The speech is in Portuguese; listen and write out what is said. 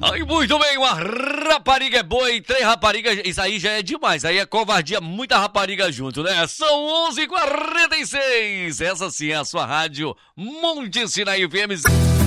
Ai, muito bem, uma rapariga é boa e 3 raparigas, isso aí já é demais, aí é covardia, muita rapariga junto, né? São 11h46, essa sim é a sua rádio Monte Sinaí FM.